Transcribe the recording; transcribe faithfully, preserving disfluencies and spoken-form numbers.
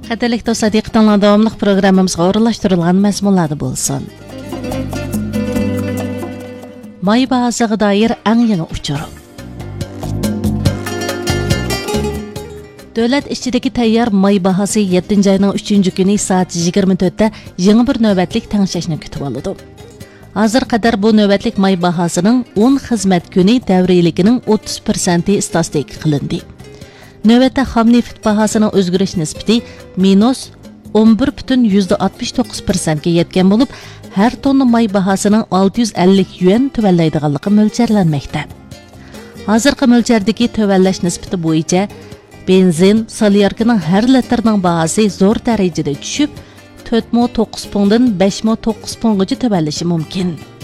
Qadirlik do'stlar, diqqətinizə davamlıq proqramımızğa o'rinlashtirilgan mazmunlarda bo'lsin. May bahosiga doir eng yangi uchur. Davlat ichidagi tayyor may bahosi yettinchi oyning uchinchi kuni soat yigirma to'rtda yangi bir navbatlik tanglashni kutib oladi. Hozir qadar bu navbatlik may bahosining o'n xizmat kuni davriyligining o'ttiz foizi statistika qilindi. Növbətdə xam neft bahasının özgürüş nisbati minus o'n bir butun oltmish to'qqiz foizga yetgan bo'lib, har tonna may bahasının olti yuz ellik yuan tövəlləyidiganlığı mo'ljallanmoqda. Hozirgi mo'ljaldagi tövəlləş nisbati bo'yicha benzin solyarkaning har litrining bahasi zo'r darajada tushib, to'rt ming to'qqiz punddan besh ming to'qqiz pundgacha tövəlləşi mumkin.